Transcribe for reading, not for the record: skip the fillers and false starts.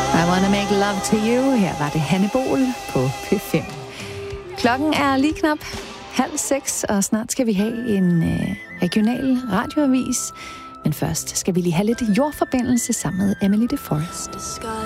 I Wanna Make Love to You. Her var det Hanne Bol på P5. Klokken er lige knap 5:30, og snart skal vi have en regional radioavis. Men først skal vi lige have lidt jordforbindelse sammen med Emily de Forest.